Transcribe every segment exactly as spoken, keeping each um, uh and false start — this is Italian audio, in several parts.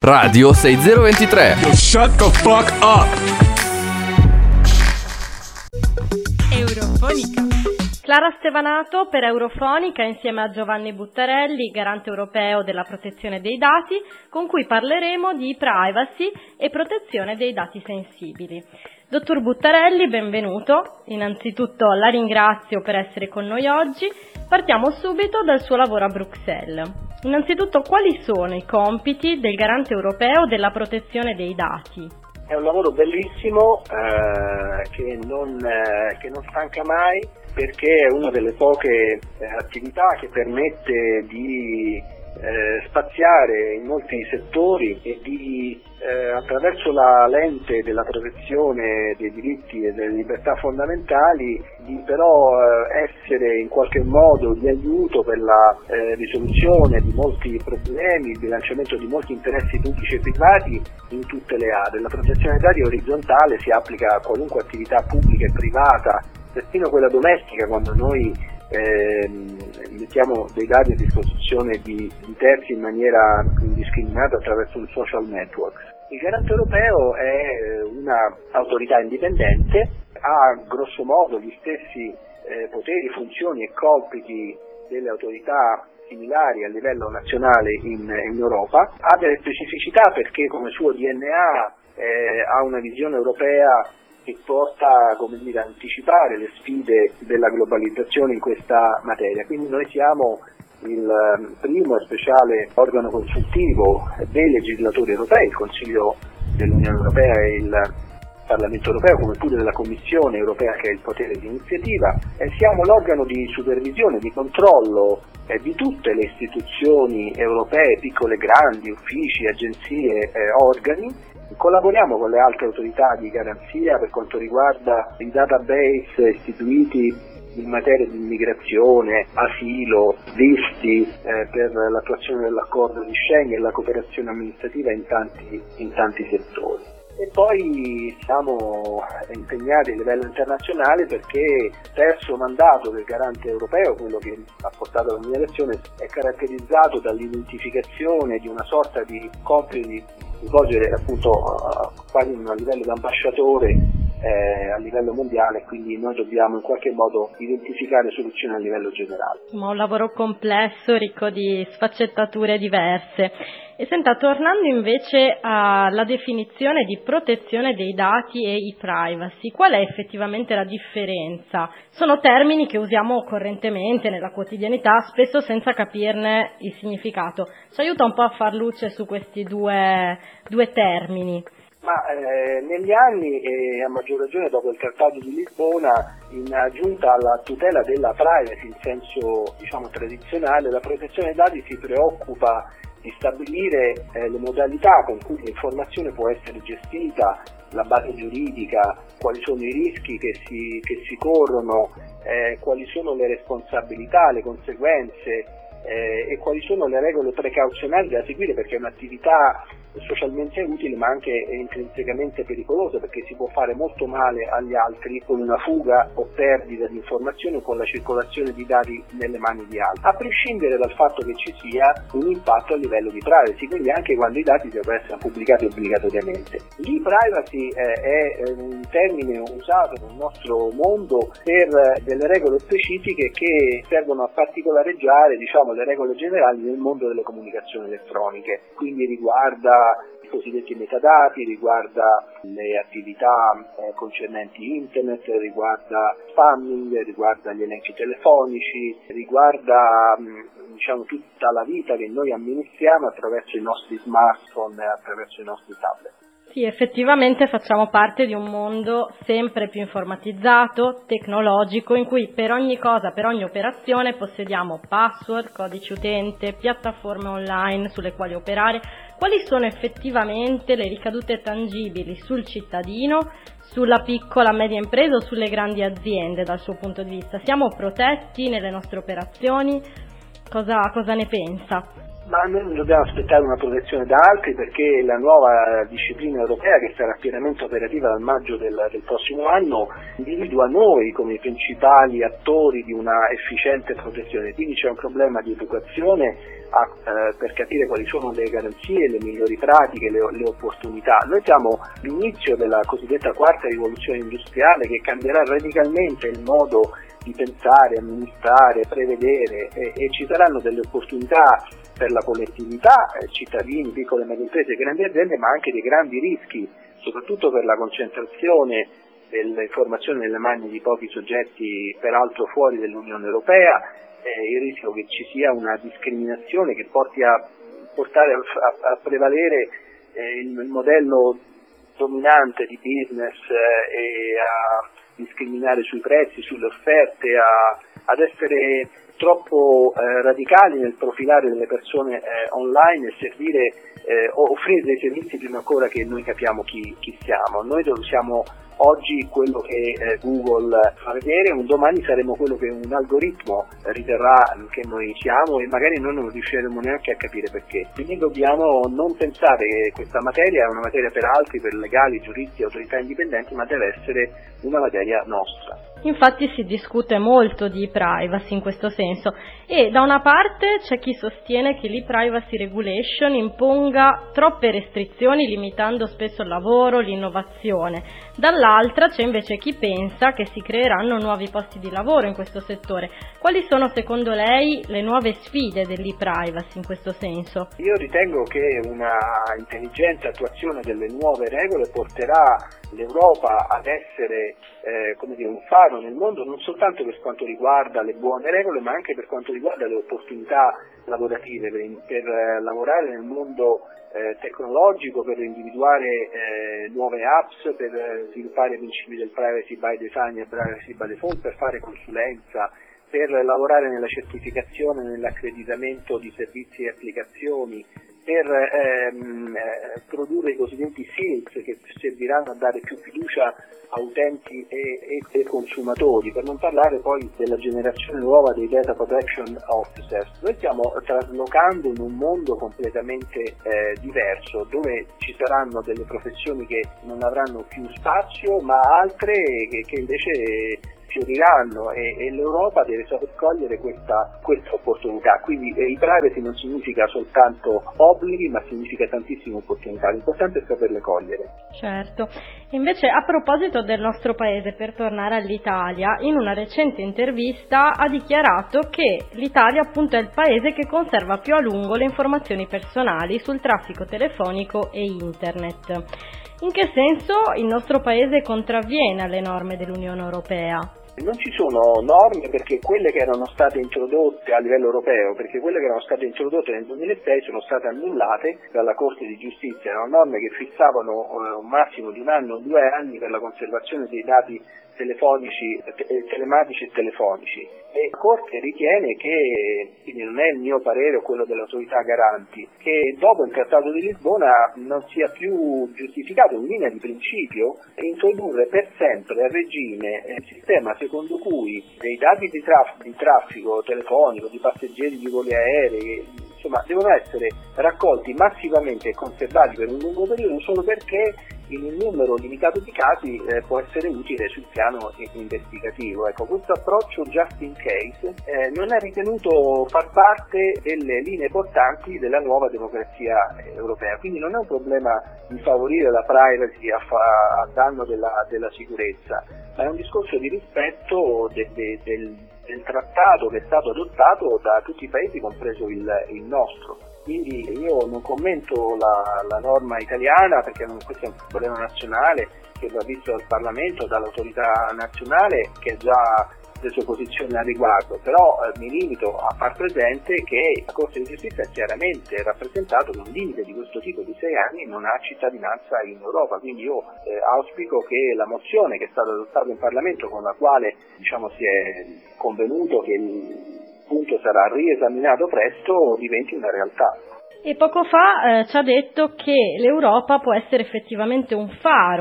Radio sei zero due tre. Yo, shut the fuck up. Eurofonica. Clara Stevanato per Eurofonica insieme a Giovanni Buttarelli, garante europeo della protezione dei dati, con cui parleremo di privacy e protezione dei dati sensibili. Dottor Buttarelli, benvenuto. Innanzitutto la ringrazio per essere con noi oggi. Partiamo subito dal suo lavoro a Bruxelles. Innanzitutto, quali sono i compiti del garante europeo della protezione dei dati? È un lavoro bellissimo eh, che, non, eh, che non stanca mai, perché è una delle poche eh, attività che permette di eh, spaziare in molti settori e di eh, attraverso la lente della protezione dei diritti e delle libertà fondamentali di però eh, essere in qualche modo di aiuto per la eh, risoluzione di molti problemi, il bilanciamento di molti interessi pubblici e privati in tutte le aree. La protezione dei dati è orizzontale, si applica a qualunque attività pubblica e privata, persino quella domestica, quando noi eh, mettiamo dei dati a disposizione di, di terzi in maniera indiscriminata attraverso un social network. Il garante europeo è una autorità indipendente, ha grosso modo gli stessi eh, poteri, funzioni e compiti delle autorità similari a livello nazionale in, in Europa, ha delle specificità perché come suo D N A eh, ha una visione europea che porta, come dire, a anticipare le sfide della globalizzazione in questa materia. Quindi noi siamo il primo e speciale organo consultivo dei legislatori europei, il Consiglio dell'Unione Europea e il Parlamento Europeo, come pure della Commissione Europea che ha il potere di iniziativa, e siamo l'organo di supervisione, di controllo eh, di tutte le istituzioni europee, piccole e grandi, uffici, agenzie, eh, organi. Collaboriamo con le altre autorità di garanzia per quanto riguarda i database istituiti in materia di immigrazione, asilo, visti eh, per l'attuazione dell'accordo di Schengen e la cooperazione amministrativa in tanti, in tanti settori. E poi siamo impegnati a livello internazionale perché il terzo mandato del garante europeo, quello che ha portato alla mia elezione, è caratterizzato dall'identificazione di una sorta di compito di svolgere appunto quasi a livello di ambasciatore eh, a livello mondiale, quindi noi dobbiamo in qualche modo identificare soluzioni a livello generale. Ma un lavoro complesso, ricco di sfaccettature diverse. E senta, tornando invece alla definizione di protezione dei dati e i privacy, qual è effettivamente la differenza? Sono termini che usiamo correntemente nella quotidianità, spesso senza capirne il significato. Ci aiuta un po' a far luce su questi due, due termini. Ma eh, negli anni, e a maggior ragione dopo il Trattato di Lisbona, in aggiunta alla tutela della privacy in senso diciamo tradizionale, la protezione dei dati si preoccupa di stabilire eh, le modalità con cui l'informazione può essere gestita, la base giuridica, quali sono i rischi che si, che si corrono, eh, quali sono le responsabilità, le conseguenze eh, e quali sono le regole precauzionali da seguire, perché è un'attività socialmente utile ma anche intrinsecamente pericolosa, perché si può fare molto male agli altri con una fuga o perdita di informazioni o con la circolazione di dati nelle mani di altri, a prescindere dal fatto che ci sia un impatto a livello di privacy, quindi anche quando i dati devono essere pubblicati obbligatoriamente. L'e-privacy eh, è un termine usato nel nostro mondo per delle regole specifiche che servono a particolareggiare diciamo le regole generali nel mondo delle comunicazioni elettroniche, quindi riguarda i cosiddetti metadati, riguarda le attività eh, concernenti internet, riguarda spamming, riguarda gli elenchi telefonici, riguarda mh, diciamo tutta la vita che noi amministriamo attraverso i nostri smartphone e attraverso i nostri tablet. Sì, effettivamente facciamo parte di un mondo sempre più informatizzato, tecnologico, in cui per ogni cosa, per ogni operazione possediamo password, codice utente, piattaforme online sulle quali operare. Quali sono effettivamente le ricadute tangibili sul cittadino, sulla piccola e media impresa o sulle grandi aziende dal suo punto di vista? Siamo protetti nelle nostre operazioni? Cosa, cosa ne pensa? Ma noi non dobbiamo aspettare una protezione da altri, perché la nuova disciplina europea, che sarà pienamente operativa dal maggio del, del prossimo anno, individua noi come i principali attori di una efficiente protezione. Quindi c'è un problema di educazione a, eh, per capire quali sono le garanzie, le migliori pratiche, le, le opportunità. Noi siamo all'inizio della cosiddetta quarta rivoluzione industriale, che cambierà radicalmente il modo di pensare, amministrare, prevedere, e, e ci saranno delle opportunità per la collettività, eh, cittadini, piccole e medie imprese, grandi aziende, ma anche dei grandi rischi, soprattutto per la concentrazione delle informazioni nelle mani di pochi soggetti, peraltro fuori dell'Unione Europea, eh, il rischio che ci sia una discriminazione che porti a portare a, a, a prevalere eh, il, il modello dominante di business eh, e a discriminare sui prezzi, sulle offerte, a, ad essere troppo eh, radicali nel profilare delle persone eh, online e servire eh, o offrire dei servizi prima ancora che noi capiamo chi, chi siamo. Noi siamo oggi quello che eh, Google fa vedere, un domani saremo quello che un algoritmo riterrà che noi siamo, e magari noi non riusciremo neanche a capire perché. Quindi dobbiamo non pensare che questa materia è una materia per altri, per legali, giuristi, autorità indipendenti, ma deve essere una materia nostra. Infatti si discute molto di privacy in questo senso, e da una parte c'è chi sostiene che l'e-privacy regulation imponga troppe restrizioni, limitando spesso il lavoro, l'innovazione. Dall'altra c'è invece chi pensa che si creeranno nuovi posti di lavoro in questo settore. Quali sono secondo lei le nuove sfide dell'e-privacy in questo senso? Io ritengo che una intelligente attuazione delle nuove regole porterà l'Europa ad essere eh, come dire, un faro nel mondo, non soltanto per quanto riguarda le buone regole, ma anche per quanto riguarda le opportunità lavorative, per, per eh, lavorare nel mondo eh, tecnologico, per individuare eh, nuove apps, per eh, sviluppare i principi del privacy by design e privacy by default, per fare consulenza, per lavorare nella certificazione, nell'accreditamento di servizi e applicazioni, per ehm, eh, produrre i cosiddetti S I L Ps, che serviranno a dare più fiducia a utenti e, e, e consumatori, per non parlare poi della generazione nuova dei data protection officers. Noi stiamo traslocando in un mondo completamente eh, diverso, dove ci saranno delle professioni che non avranno più spazio, ma altre che, che invece fioriranno, e, e l'Europa deve saper cogliere questa, questa opportunità. Quindi eh, il privacy non significa soltanto obblighi, ma significa tantissime opportunità. L'importante è saperle cogliere. Certo. Invece, a proposito del nostro paese, per tornare all'Italia, in una recente intervista ha dichiarato che l'Italia appunto è il paese che conserva più a lungo le informazioni personali sul traffico telefonico e internet. In che senso il nostro paese contravviene alle norme dell'Unione Europea? Non ci sono norme, perché quelle che erano state introdotte a livello europeo, perché quelle che erano state introdotte nel duemilasei sono state annullate dalla Corte di Giustizia. Erano norme che fissavano eh, un massimo di un anno o due anni per la conservazione dei dati telefonici, te- telematici e telefonici. E la Corte ritiene che, quindi non è il mio parere o quello delle autorità garanti, che dopo il Trattato di Lisbona non sia più giustificato, in linea di principio, introdurre per sempre a regime il sistema secondo cui dei dati di, traf- di traffico telefonico, di passeggeri di voli aerei, insomma, devono essere raccolti massivamente e conservati per un lungo periodo, solo perché in un numero limitato di casi eh, può essere utile sul piano investigativo. Ecco, questo approccio just in case eh, non è ritenuto far parte delle linee portanti della nuova democrazia europea, quindi non è un problema di favorire la privacy a, fa- a danno della, della sicurezza, ma è un discorso di rispetto de- de- del, del trattato che è stato adottato da tutti i paesi, compreso il, il nostro. Quindi io non commento la, la norma italiana, perché non, questo è un problema nazionale che va visto dal Parlamento, dall'autorità nazionale che ha già preso posizione al riguardo, però eh, mi limito a far presente che la Corte di Giustizia ha chiaramente rappresentato che un limite di questo tipo di sei anni non ha cittadinanza in Europa. Quindi io eh, auspico che la mozione che è stata adottata in Parlamento, con la quale diciamo si è convenuto che il punto sarà riesaminato presto, diventi una realtà. E poco fa eh, ci ha detto che l'Europa può essere effettivamente un faro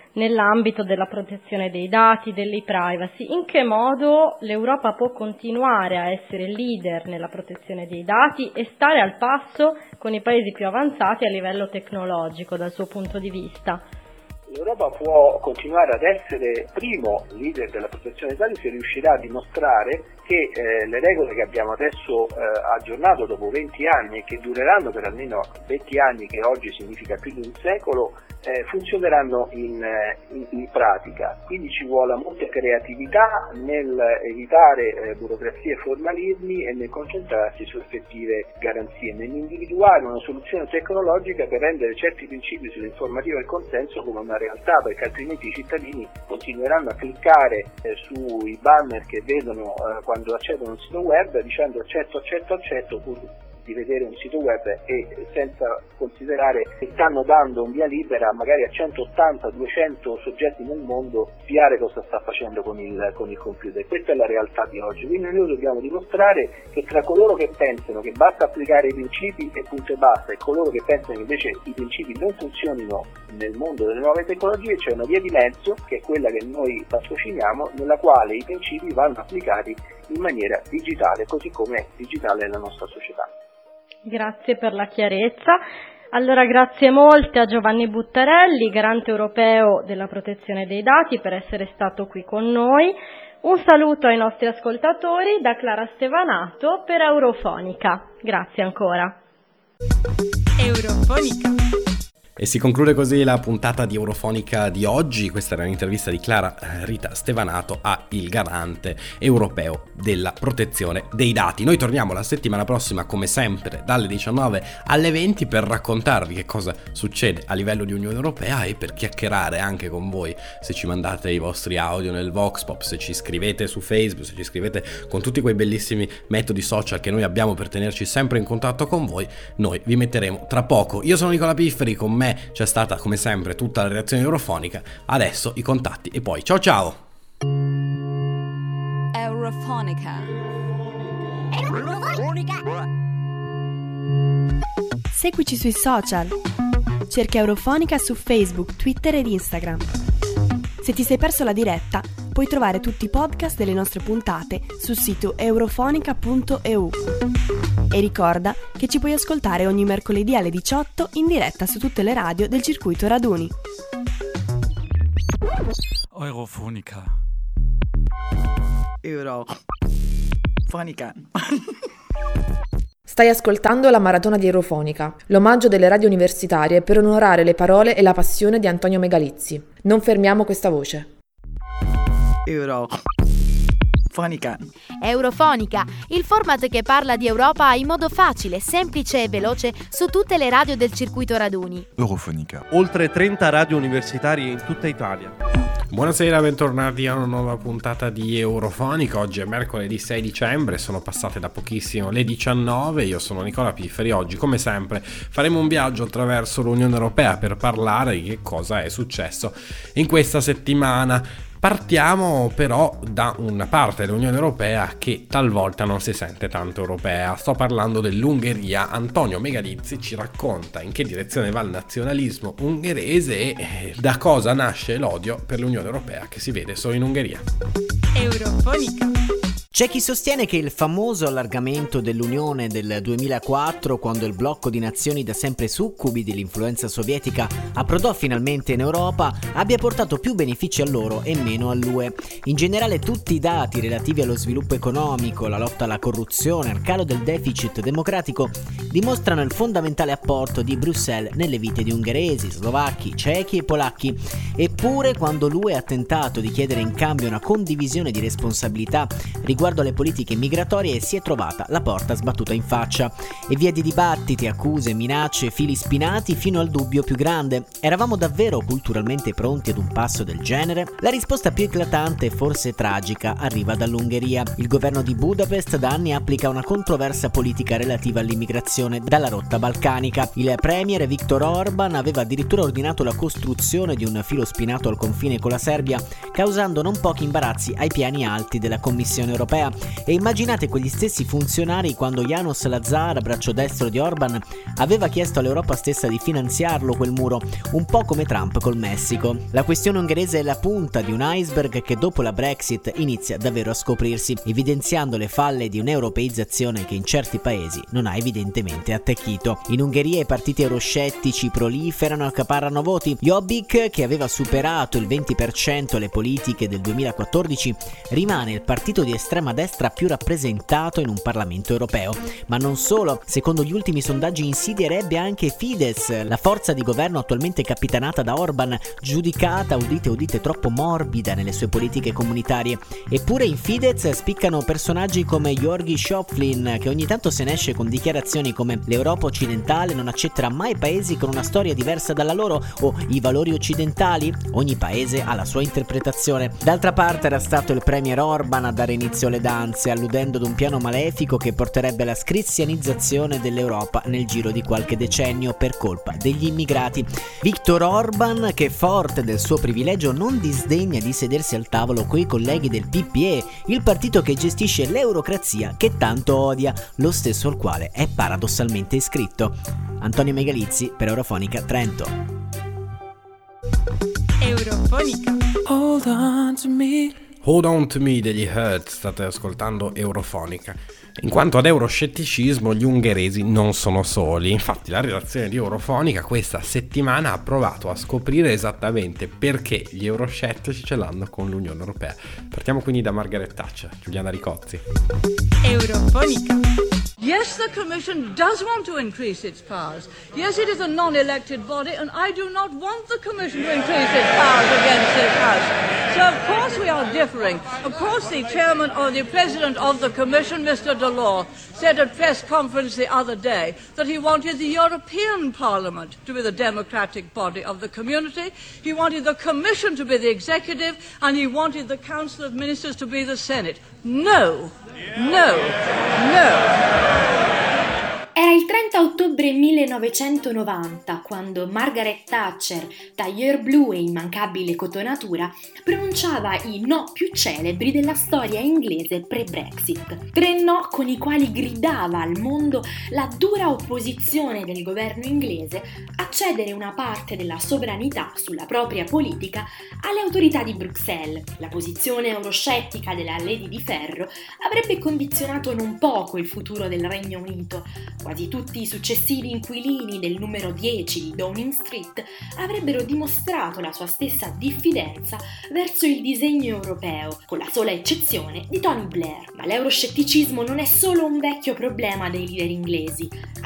nell'ambito della protezione dei dati, dell'e-privacy. In che modo l'Europa può continuare a essere leader nella protezione dei dati e stare al passo con i paesi più avanzati a livello tecnologico dal suo punto di vista? L'Europa può continuare ad essere primo leader della protezione dei dati se riuscirà a dimostrare che eh, le regole che abbiamo adesso eh, aggiornato dopo venti anni e che dureranno per almeno venti anni, che oggi significa più di un secolo, eh, funzioneranno in, in, in pratica. Quindi ci vuole molta creatività nel evitare eh, burocrazie e formalismi e nel concentrarsi su effettive garanzie, nell'individuare una soluzione tecnologica per rendere certi principi sull'informativa e il consenso come una realtà, perché altrimenti i cittadini continueranno a cliccare eh, sui banner che vedono eh, quando accedono a un sito web dicendo accetto, accetto, accetto, pur di vedere un sito web e senza considerare che stanno dando un via libera magari a centottanta duecento soggetti nel mondo spiare cosa sta facendo con il, con il computer. Questa è la realtà di oggi, quindi noi dobbiamo dimostrare che tra coloro che pensano che basta applicare i principi e punto e basta e coloro che pensano che invece i principi non funzionino nel mondo delle nuove tecnologie c'è una via di mezzo, che è quella che noi patrociniamo, nella quale i principi vanno applicati in maniera digitale, così come digitale è la nostra società. Grazie per la chiarezza. Allora grazie molte a Giovanni Buttarelli, garante europeo della protezione dei dati, per essere stato qui con noi. Un saluto ai nostri ascoltatori da Clara Stevanato per Eurofonica. Grazie ancora. Eurofonica. E si conclude così la puntata di Eurofonica di oggi. Questa era un'intervista di Clara Rita Stevanato a il garante europeo della protezione dei dati. Noi torniamo la settimana prossima come sempre dalle diciannove alle venti per raccontarvi che cosa succede a livello di Unione Europea e per chiacchierare anche con voi, se ci mandate i vostri audio nel Vox Pop, se ci scrivete su Facebook, se ci scrivete con tutti quei bellissimi metodi social che noi abbiamo per tenerci sempre in contatto con voi. Noi vi metteremo tra poco. Io sono Nicola Pifferi, con me c'è stata come sempre tutta la redazione eurofonica. Adesso i contatti e poi ciao ciao. Eurofonica. Seguici sui social. Cerca Eurofonica su Facebook, Twitter ed Instagram. Se ti sei perso la diretta, puoi trovare tutti i podcast delle nostre puntate sul sito eurofonica punto e u. E ricorda che ci puoi ascoltare ogni mercoledì alle diciotto in diretta su tutte le radio del circuito Raduni. Eurofonica. Eurofonica. Stai ascoltando la maratona di Eurofonica, l'omaggio delle radio universitarie per onorare le parole e la passione di Antonio Megalizzi. Non fermiamo questa voce. Eurofonica. Eurofonica, il format che parla di Europa in modo facile, semplice e veloce su tutte le radio del circuito Raduni. Eurofonica. Oltre trenta radio universitarie in tutta Italia. Buonasera, bentornati a una nuova puntata di Eurofonica. Oggi è mercoledì sei dicembre, sono passate da pochissimo le diciannove. Io sono Nicola Pifferi. Oggi, come sempre, faremo un viaggio attraverso l'Unione Europea per parlare di che cosa è successo in questa settimana. Partiamo però da una parte dell'Unione Europea che talvolta non si sente tanto europea. Sto parlando dell'Ungheria. Antonio Megalizzi ci racconta in che direzione va il nazionalismo ungherese e da cosa nasce l'odio per l'Unione Europea che si vede solo in Ungheria. Eurofonica. C'è chi sostiene che il famoso allargamento dell'Unione del duemilaquattro, quando il blocco di nazioni da sempre succubi dell'influenza sovietica approdò finalmente in Europa, abbia portato più benefici a loro e meno all'U E. In generale tutti i dati relativi allo sviluppo economico, la lotta alla corruzione, al calo del deficit democratico dimostrano il fondamentale apporto di Bruxelles nelle vite di ungheresi, slovacchi, cechi e polacchi. Eppure, quando l'U E ha tentato di chiedere in cambio una condivisione di responsabilità riguardo alle politiche migratorie, si è trovata la porta sbattuta in faccia e via di dibattiti, accuse, minacce, fili spinati fino al dubbio più grande. Eravamo davvero culturalmente pronti ad un passo del genere? La risposta più eclatante e forse tragica arriva dall'Ungheria. Il governo di Budapest da anni applica una controversa politica relativa all'immigrazione dalla rotta balcanica. Il premier Viktor Orban aveva addirittura ordinato la costruzione di un filo spinato al confine con la Serbia, causando non pochi imbarazzi ai piani alti della Commissione europea. Europea e immaginate quegli stessi funzionari quando János Lázár, braccio destro di Orban, aveva chiesto all'Europa stessa di finanziarlo quel muro, un po' come Trump col Messico. La questione ungherese è la punta di un iceberg che dopo la Brexit inizia davvero a scoprirsi, evidenziando le falle di un'europeizzazione che in certi paesi non ha evidentemente attecchito. In Ungheria i partiti euroscettici proliferano e accaparrano voti. Jobbik, che aveva superato il venti per cento alle politiche del duemilaquattordici, rimane il partito di estrema destra più rappresentato in un Parlamento europeo. Ma non solo, secondo gli ultimi sondaggi insidierebbe anche Fidesz, la forza di governo attualmente capitanata da Orban, giudicata, udite udite, troppo morbida nelle sue politiche comunitarie. Eppure in Fidesz spiccano personaggi come György Schöpflin, che ogni tanto se ne esce con dichiarazioni come l'Europa occidentale non accetterà mai paesi con una storia diversa dalla loro, o i valori occidentali, ogni paese ha la sua interpretazione. D'altra parte era stato il premier Orban a dare inizio alle danze, alludendo ad un piano malefico che porterebbe alla scristianizzazione dell'Europa nel giro di qualche decennio per colpa degli immigrati. Viktor Orban, che forte del suo privilegio non disdegna di sedersi al tavolo coi colleghi del P P E, il partito che gestisce l'eurocrazia che tanto odia, lo stesso al quale è paradossalmente iscritto. Antonio Megalizzi per Eurofonica Trento. Eurofonica. Hold on to me. Hold on to me degli Hurt, state ascoltando Eurofonica. In quanto ad euroscetticismo, gli ungheresi non sono soli. Infatti la redazione di Eurofonica questa settimana ha provato a scoprire esattamente perché gli euroscettici ce l'hanno con l'Unione Europea. Partiamo quindi da Margaret Thatcher, Giuliana Ricozzi. Eurofonica. Yes, the Commission does want to increase its powers. Yes, it is a non-elected body, and I do not want the Commission to increase its powers against this House. So, of course, we are differing. Of course, the chairman or the president of the Commission, Mister Delors, said at press conference the other day that he wanted the European Parliament to be the democratic body of the community. He wanted the Commission to be the executive, and he wanted the Council of Ministers to be the Senate. No, no, no. Era il trenta ottobre millenovecentonovanta quando Margaret Thatcher, tailleur blu e immancabile cotonatura, pronunciava i no più celebri della storia inglese pre-Brexit. Tre no con i quali gridava al mondo la dura opposizione del governo inglese a cedere una parte della sovranità sulla propria politica alle autorità di Bruxelles. La posizione euroscettica della Lady di Ferro avrebbe condizionato non poco il futuro del Regno Unito. Quasi tutti i successivi inquilini del numero dieci di Downing Street avrebbero dimostrato la sua stessa diffidenza verso il disegno europeo, con la sola eccezione di Tony Blair. Ma l'euroscetticismo non è solo un vecchio problema dei leader inglesi.